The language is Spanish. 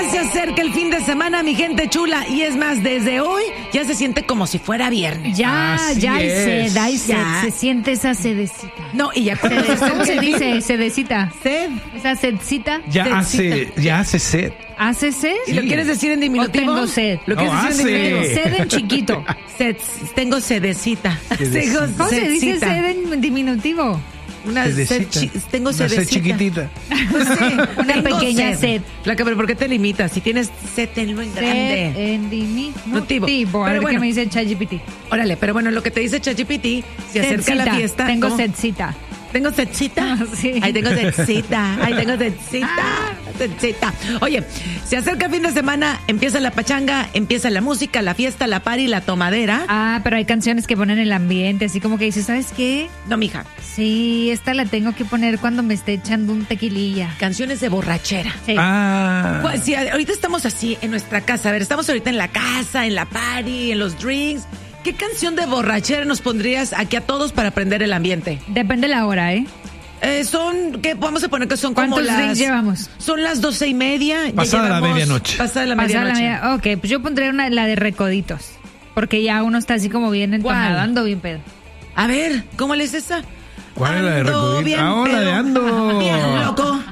se acerca el fin de semana, mi gente chula. Y es más, desde hoy ya se siente como si fuera viernes. Ya hay sed, Ya. se siente esa sedecita. No, y ya cuando ¿Cómo se dice? Sedecita. Sed. Esa sedcita. Ya hace sed. ¿Hace sed? ¿Y lo quieres decir en diminutivo? O tengo sed. ¿Lo quieres decir en diminutivo? Sed en chiquito. Tengo sedecita. ¿Cómo se dice sed en diminutivo? Tengo Una sed sedecita. chiquitita. Pues sí, Una tengo pequeña sed. Flaca, pero ¿por qué te limitas? Si tienes sed, tenlo en grande. Sed en diminutivo. Pero A ver bueno. qué me dice ChatGPT. Órale, pero bueno, lo que te dice ChatGPT, se acerca la fiesta. Tengo ¿Cómo? sedcita. ¿Tengo sedcita? Sí. Ay, tengo sedcita. Ay, tengo sedcita. Sedcita. Oye, se acerca el fin de semana, empieza la pachanga, empieza la música, la fiesta, la party, la tomadera. Ah, pero hay canciones que ponen el ambiente, así como que dices, ¿sabes qué? No, mija. Sí, esta la tengo que poner cuando me esté echando un tequililla. Canciones de borrachera. Sí. Pues sí, ahorita estamos así en nuestra casa. A ver, estamos ahorita en la casa, en la party, en los drinks. ¿Qué canción de borrachera nos pondrías aquí a todos para prender el ambiente? Depende la hora, ¿eh? ¿Qué vamos a poner que son como ¿Cuántos drinks llevamos? Son las 12:30. Pasada la medianoche. Pasada la medianoche. Ok, pues yo pondré la de recoditos. Porque ya uno está así como bien entonado, ando bien pedo. A ver, ¿cómo le es esa? ¿Cuál es la de Ando recodito? bien La de pedo. ando. Bien loco.